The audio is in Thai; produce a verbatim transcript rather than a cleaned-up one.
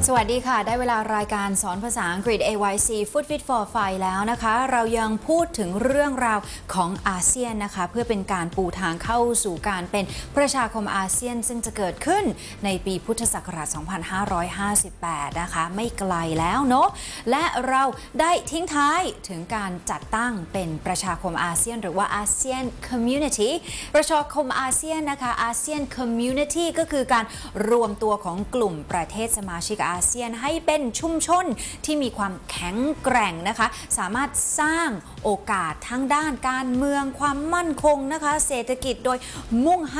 สวัสดีค่ะได้เวลารายการสอนภาษาอังกฤษ เอ วาย ซี Food Fit for Five แล้วนะคะเรายังพูดถึงเรื่องราวของอาเซียนนะคะเพื่อเป็นการปูทางเข้าสู่การเป็นประชาคมอาเซียนซึ่งจะเกิดขึ้นในปีพุทธศักราช สองพันห้าร้อยห้าสิบแปด นะคะไม่ไกลแล้วเนาะและเราได้ทิ้งท้ายถึงการจัดตั้งเป็นประชาคมอาเซียนหรือว่าอาเซียน Community ประชาคมอาเซียนนะคะอาเซียน Community ก็คือการรวมตัวของกลุ่มประเทศสมาชิกอาเซียนให้เป็นชุมชนที่มีความแข็งแกร่งนะคะสามารถสร้างโอกาสทั้งด้านการเมืองความมั่นคงนะคะเศรษฐกิจโดยมุ่งให้